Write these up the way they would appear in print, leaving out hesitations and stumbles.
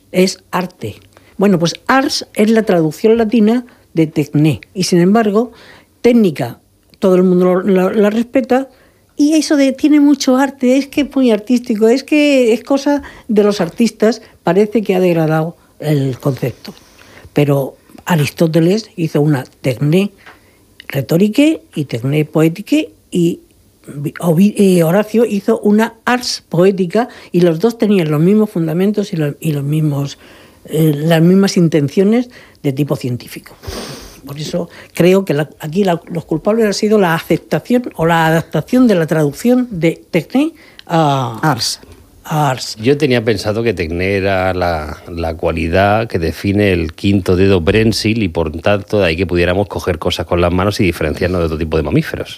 es arte. Bueno, pues ars es la traducción latina de tecné, y sin embargo, técnica, todo el mundo la respeta, y eso de tiene mucho arte, es que es muy artístico, es que es cosa de los artistas, parece que ha degradado el concepto. Pero Aristóteles hizo una tecné retórica y tecné poética, y Horacio hizo una ars poética, y los dos tenían los mismos fundamentos y los mismos, las mismas intenciones de tipo científico. Por eso creo que aquí los culpables han sido la aceptación o la adaptación de la traducción de tecné a ars. Yo tenía pensado que tecné era la cualidad que define el quinto dedo prensil, y por tanto de ahí que pudiéramos coger cosas con las manos y diferenciarnos de otro tipo de mamíferos.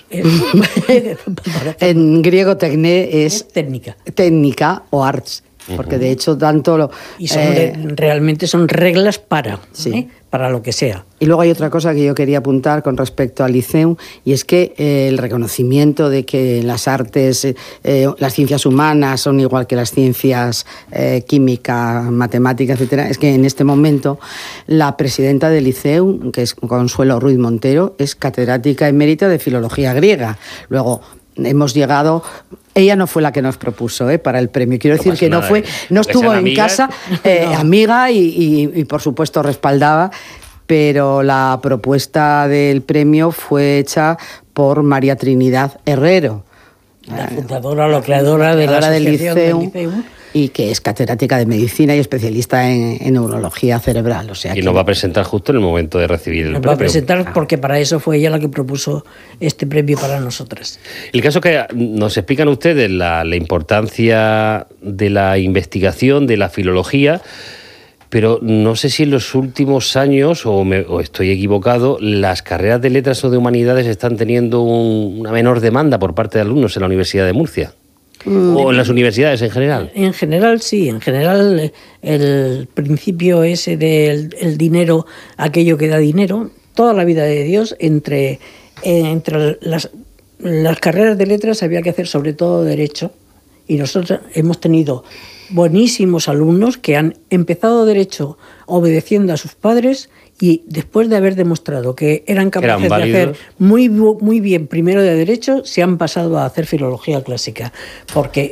En griego tecné es técnica o arts, porque de hecho tanto y realmente son reglas para, sí, para lo que sea. Y luego hay otra cosa que yo quería apuntar con respecto al Liceum, y es que el reconocimiento de que las artes, las ciencias humanas son igual que las ciencias química, matemática, etcétera, es que en este momento la presidenta del Liceum, que es Consuelo Ruiz Montero, es catedrática emérita de filología griega. Luego hemos llegado... Ella no fue la que nos propuso para el premio. Quiero decir que no estuvo en casa, amiga, y por supuesto respaldaba, pero la propuesta del premio fue hecha por María Trinidad Herrero, la fundadora, la creadora de la del Liceum, y que es catedrática de medicina y especialista en neurología cerebral. O sea, y nos va a presentar justo en el momento de recibir el premio. Nos va a presentar porque para eso fue ella la que propuso este premio para nosotras. El caso que nos explican ustedes la importancia de la investigación, de la filología, pero no sé si en los últimos años, o estoy equivocado, las carreras de letras o de humanidades están teniendo una menor demanda por parte de alumnos en la Universidad de Murcia. ¿O en las universidades en general? En general sí, en general el principio ese del el dinero, aquello que da dinero, toda la vida de Dios, entre las carreras de letras había que hacer sobre todo derecho, y nosotros hemos tenido buenísimos alumnos que han empezado derecho obedeciendo a sus padres, y después de haber demostrado que eran capaces de hacer muy bien primero de derecho, se han pasado a hacer filología clásica, porque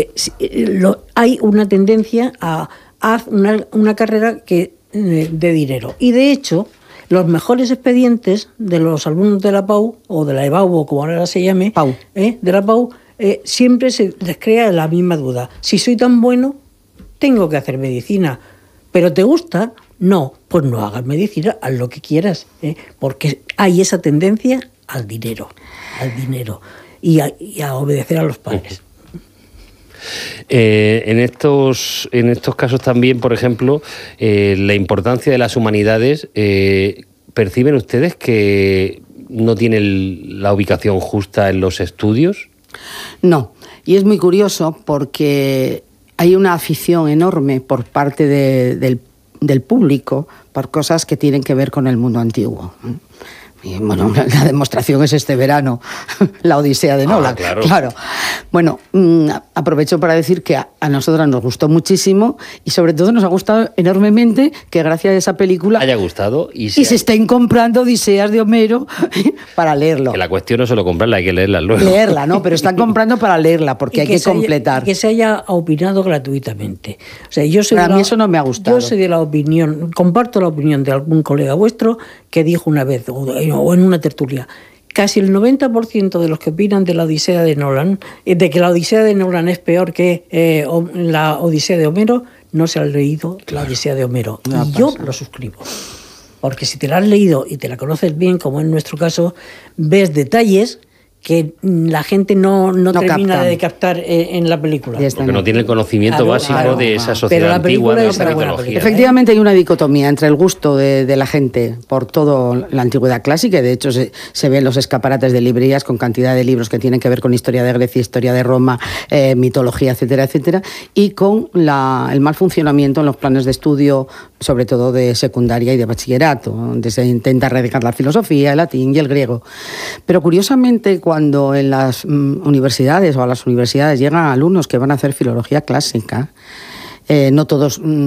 hay una tendencia a una carrera que de dinero. Y de hecho, los mejores expedientes de los alumnos de la PAU, o de la EBAU, o como ahora se llame, de la PAU, siempre se les crea la misma duda. Si soy tan bueno, tengo que hacer medicina. ¿Pero te gusta? No, pues no hagas medicina, haz lo que quieras, porque hay esa tendencia al dinero y a obedecer a los padres. En estos casos también, por ejemplo, la importancia de las humanidades, ¿perciben ustedes que no tienen la ubicación justa en los estudios? No, y es muy curioso porque hay una afición enorme por parte del público por cosas que tienen que ver con el mundo antiguo. Y bueno, la demostración es este verano, la Odisea de Nolan. Claro. Bueno, aprovecho para decir que a nosotras nos gustó muchísimo, y sobre todo nos ha gustado enormemente que gracias a esa película haya gustado y se estén comprando Odiseas de Homero para leerlo. Que la cuestión no es solo comprarla, hay que leerla luego. Leerla, ¿no? Pero están comprando para leerla, porque hay que completar. Que se haya opinado gratuitamente. O sea, a mí eso no me ha gustado. Yo soy de la opinión, comparto la opinión de algún colega vuestro que dijo una vez, o en una tertulia, casi el 90% de los que opinan de la Odisea de Nolan, de que la Odisea de Nolan es peor que la Odisea de Homero, no se han leído la Odisea de Homero. Y yo lo suscribo. Porque si te la has leído y te la conoces bien, como en nuestro caso, ves detalles que la gente no termina de captar en la película. Porque no tiene el conocimiento básico de esa sociedad antigua, de esa mitología. Efectivamente hay una dicotomía entre el gusto de la gente por toda la antigüedad clásica, y de hecho se ven los escaparates de librerías con cantidad de libros que tienen que ver con historia de Grecia, historia de Roma, mitología, etcétera, etcétera, y con el mal funcionamiento en los planes de estudio, sobre todo de secundaria y de bachillerato, donde se intenta erradicar la filosofía, el latín y el griego. Pero curiosamente, cuando en las universidades o a las universidades llegan alumnos que van a hacer filología clásica, no todos